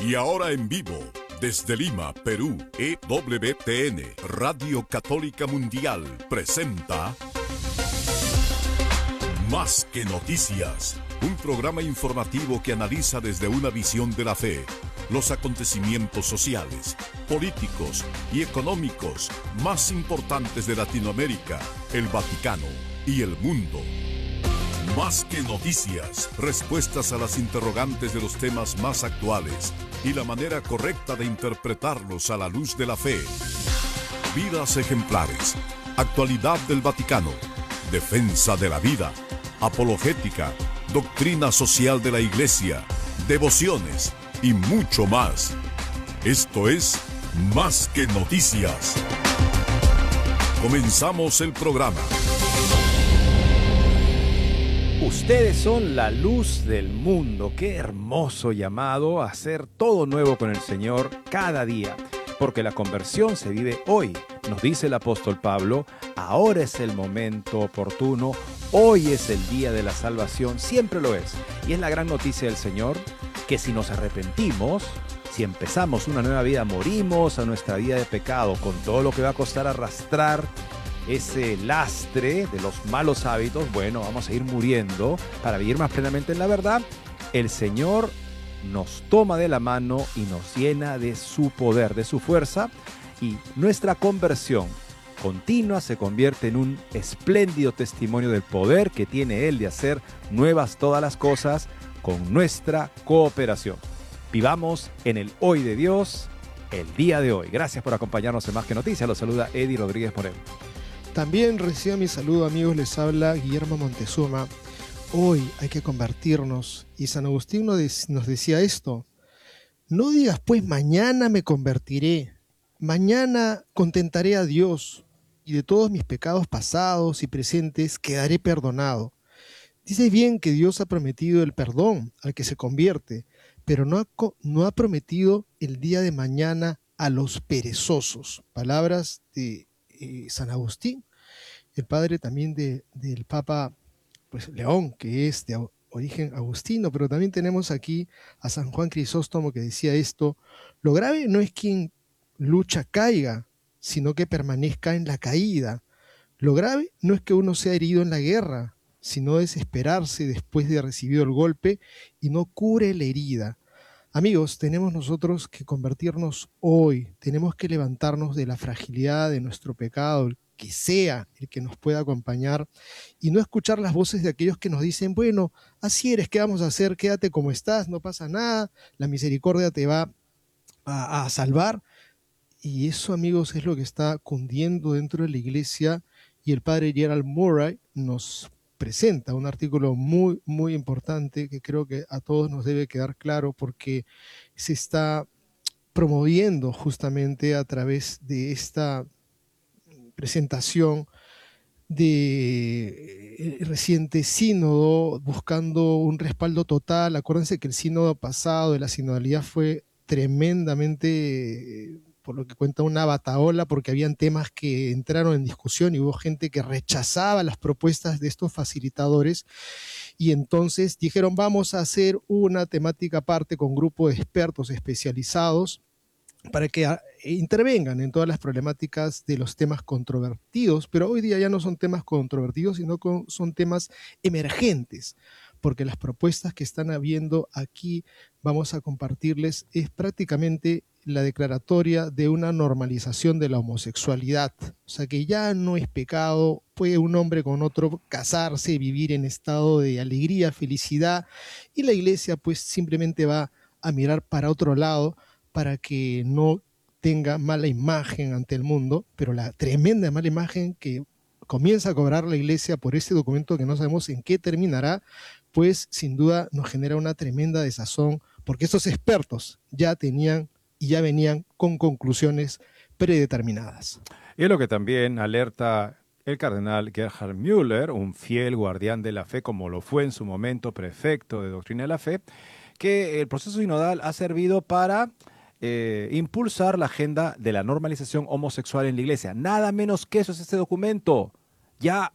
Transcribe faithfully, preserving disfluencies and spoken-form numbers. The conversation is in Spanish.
Y ahora en vivo, desde Lima, Perú, E W T N, Radio Católica Mundial, presenta Más que Noticias, un programa informativo que analiza desde una visión de la fe los acontecimientos sociales, políticos y económicos más importantes de Latinoamérica, el Vaticano y el mundo. Más que noticias, respuestas a las interrogantes de los temas más actuales y la manera correcta de interpretarlos a la luz de la fe. Vidas ejemplares, actualidad del Vaticano, defensa de la vida, apologética, doctrina social de la Iglesia, devociones y mucho más. Esto es Más que Noticias. Comenzamos el programa. Ustedes son la luz del mundo. Qué hermoso llamado a hacer todo nuevo con el Señor cada día, porque la conversión se vive hoy. Nos dice el apóstol Pablo, ahora es el momento oportuno, hoy es el día de la salvación, siempre lo es. Y es la gran noticia del Señor, que si nos arrepentimos, si empezamos una nueva vida, morimos a nuestra vida de pecado, con todo lo que va a costar arrastrar ese lastre de los malos hábitos, bueno, vamos a ir muriendo para vivir más plenamente en la verdad. El Señor nos toma de la mano y nos llena de su poder, de su fuerza, y nuestra conversión continua se convierte en un espléndido testimonio del poder que tiene Él de hacer nuevas todas las cosas con nuestra cooperación. Vivamos en el hoy de Dios, el día de hoy. Gracias por acompañarnos en Más que Noticias. Los saluda Eddie Rodríguez Moreno. También reciban mi saludo, amigos, les habla Guillermo Montezuma. Hoy hay que convertirnos, y San Agustín nos decía esto: no digas pues mañana me convertiré, mañana contentaré a Dios, y de todos mis pecados pasados y presentes quedaré perdonado. Dice bien que Dios ha prometido el perdón al que se convierte, pero no ha, no ha prometido el día de mañana a los perezosos. Palabras de eh, San Agustín, el padre también de, del Papa pues, León, que es de origen agustino, pero también tenemos aquí a San Juan Crisóstomo, que decía esto: lo grave no es quien lucha caiga, sino que permanezca en la caída. Lo grave no es que uno sea herido en la guerra, sino desesperarse después de recibido el golpe y no cure la herida. Amigos, tenemos nosotros que convertirnos hoy, tenemos que levantarnos de la fragilidad de nuestro pecado, el que sea el que nos pueda acompañar, y no escuchar las voces de aquellos que nos dicen: bueno, así eres, ¿qué vamos a hacer? Quédate como estás, no pasa nada, la misericordia te va a, a salvar. Y eso, amigos, es lo que está cundiendo dentro de la iglesia, y el padre Gerald Murray nos presenta un artículo muy, muy importante que creo que a todos nos debe quedar claro, porque se está promoviendo justamente a través de esta presentación de reciente sínodo, buscando un respaldo total. Acuérdense que el sínodo pasado de la sinodalidad fue tremendamente, por lo que cuenta, una batahola, porque habían temas que entraron en discusión y hubo gente que rechazaba las propuestas de estos facilitadores, y entonces dijeron: vamos a hacer una temática aparte con grupo de expertos especializados para que a, intervengan en todas las problemáticas de los temas controvertidos. Pero hoy día ya no son temas controvertidos, sino con, son temas emergentes, porque las propuestas que están habiendo aquí, vamos a compartirles, es prácticamente la declaratoria de una normalización de la homosexualidad. O sea, que ya no es pecado, puede un hombre con otro casarse, vivir en estado de alegría, felicidad, y la iglesia pues simplemente va a mirar para otro lado para que no tenga mala imagen ante el mundo. Pero la tremenda mala imagen que comienza a cobrar la iglesia por este documento, que no sabemos en qué terminará, pues sin duda nos genera una tremenda desazón, porque estos expertos ya tenían y ya venían con conclusiones predeterminadas. Y es lo que también alerta el cardenal Gerhard Müller, un fiel guardián de la fe, como lo fue en su momento prefecto de Doctrina de la Fe, que el proceso sinodal ha servido para eh, impulsar la agenda de la normalización homosexual en la iglesia. Nada menos que eso es este documento. Ya